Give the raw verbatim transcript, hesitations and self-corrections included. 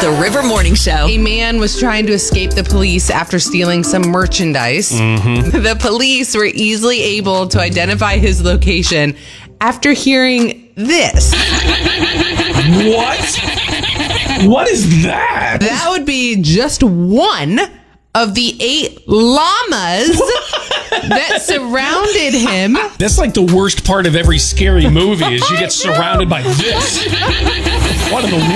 The River Morning Show. A man was trying to escape the police after stealing some merchandise. Mm-hmm. The police were easily able to identify his location after hearing this. What? What is that? That would be just one of the eight llamas that surrounded him. That's like the worst part of every scary movie is you get surrounded by this. What in the